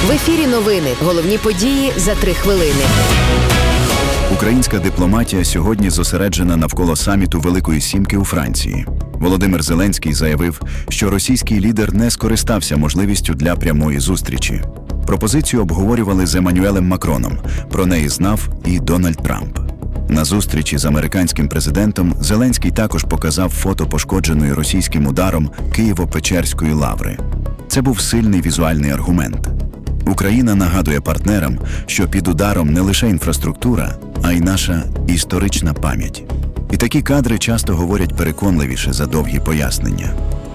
В ефірі новини. Головні події за 3 хвилини. Українська дипломатія сьогодні зосереджена навколо саміту Великої Сімки у Франції. Володимир Зеленський заявив, що російський лідер не скористався можливістю для прямої зустрічі. Пропозицію обговорювали з Еммануелем Макроном. Про неї знав і Дональд Трамп. На зустрічі з американським президентом Зеленський також показав фото пошкодженої російським ударом Києво-Печерської лаври. Це був сильний візуальний аргумент. Україна нагадує партнерам, що під ударом не лише інфраструктура, а й наша історична пам'ять. І такі кадри часто говорять переконливіше за довгі пояснення.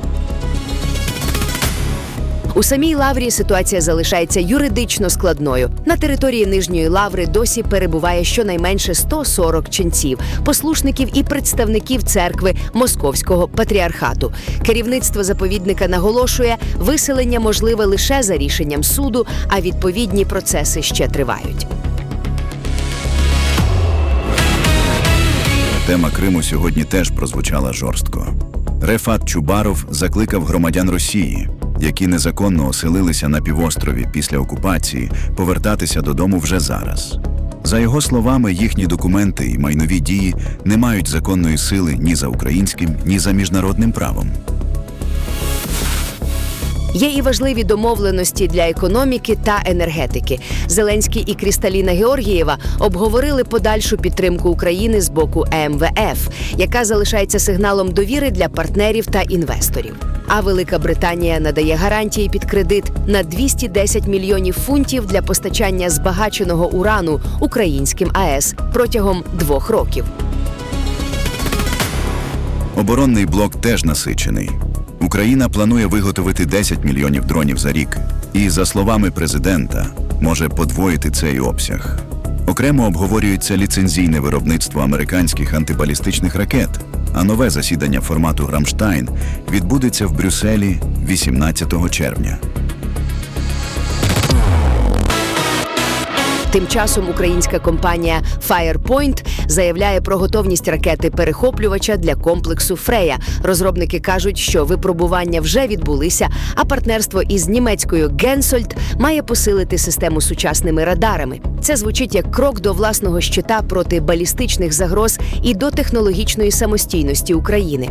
У самій Лаврі ситуація залишається юридично складною. На території Нижньої Лаври досі перебуває щонайменше 140 ченців, послушників і представників церкви Московського патріархату. Керівництво заповідника наголошує, виселення можливе лише за рішенням суду, а відповідні процеси ще тривають. Тема Криму сьогодні теж прозвучала жорстко. Рефат Чубаров закликав громадян Росії, які незаконно оселилися на півострові після окупації, повертатися додому вже зараз. За його словами, їхні документи і майнові дії не мають законної сили ні за українським, ні за міжнародним правом. Є і важливі домовленості для економіки та енергетики. Зеленський і Крісталіна Георгієва обговорили подальшу підтримку України з боку МВФ, яка залишається сигналом довіри для партнерів та інвесторів. А Велика Британія надає гарантії під кредит на 210 мільйонів фунтів для постачання збагаченого урану українським АЕС протягом 2 років. Оборонний блок теж насичений. Україна планує виготовити 10 мільйонів дронів за рік і, за словами президента, може подвоїти цей обсяг. Окремо обговорюється ліцензійне виробництво американських антибалістичних ракет, а нове засідання формату «Рамштайн» відбудеться в Брюсселі 18 червня. Тим часом українська компанія Firepoint заявляє про готовність ракети-перехоплювача для комплексу «Фрея». Розробники кажуть, що випробування вже відбулися, а партнерство із німецькою Hensoldt має посилити систему сучасними радарами. Це звучить як крок до власного щита проти балістичних загроз і до технологічної самостійності України.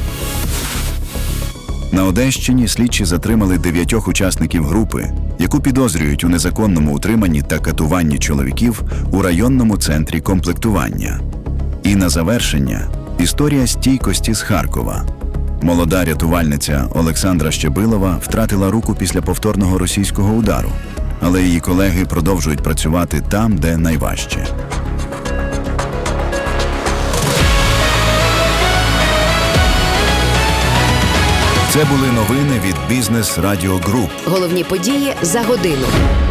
На Одещині слідчі затримали 9 учасників групи, яку підозрюють у незаконному утриманні та катуванні чоловіків у районному центрі комплектування. І на завершення – історія стійкості з Харкова. Молода рятувальниця Олександра Щебилова втратила руку після повторного російського удару, але її колеги продовжують працювати там, де найважче. Це були новини від Бізнес Радіо Груп. Головні події за годину.